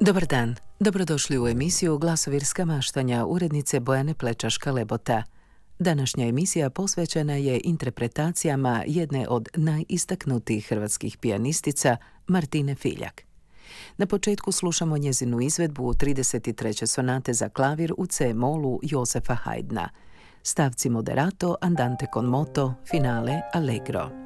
Dobar dan, dobrodošli u emisiju Glasovirska maštanja urednice Bojane Plečaška-Lebota. Današnja emisija posvećena je interpretacijama jedne od najistaknutijih hrvatskih pijanistica, Martine Filjak. Na početku slušamo njezinu izvedbu 33. sonate za klavir u C-molu Josefa Haydna. Stavci moderato, andante con moto, finale allegro.